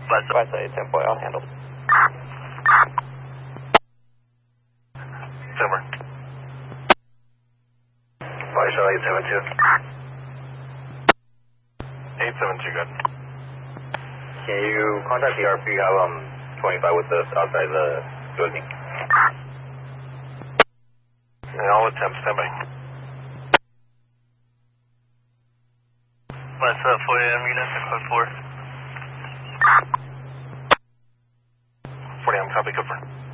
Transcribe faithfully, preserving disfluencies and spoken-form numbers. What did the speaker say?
By say ten four, I'll handle. Simmer. By Charlie eight seven two. eight seven two, good. Can you contact the R P? Have um twenty-five with us outside the building. And all attempts standby. What's up, four A M units and code four? forty, I'm copy, Cooper.